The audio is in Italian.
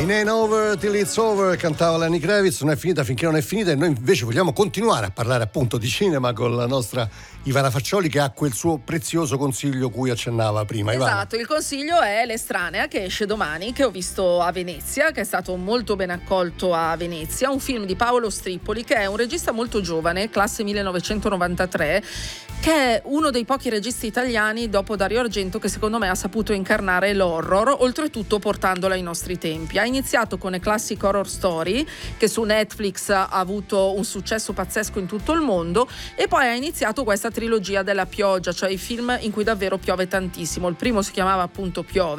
In Ain't Over Till It's Over cantava Lenny Kravitz, non è finita finché non è finita, e noi invece vogliamo continuare a parlare appunto di cinema con la nostra Ivana Faccioli, che ha quel suo prezioso consiglio cui accennava prima. Ivana. Esatto, il consiglio è L'Estranea, che esce domani, che ho visto a Venezia, che è stato molto ben accolto a Venezia, un film di Paolo Strippoli, che è un regista molto giovane, classe 1993, che è uno dei pochi registi italiani dopo Dario Argento che secondo me ha saputo incarnare l'horror, oltretutto portandola ai nostri tempi. Ha iniziato con A Classic Horror Story, che su Netflix ha avuto un successo pazzesco in tutto il mondo, e poi ha iniziato questa trilogia della pioggia, cioè i film in cui davvero piove tantissimo. Il primo si chiamava appunto Piove,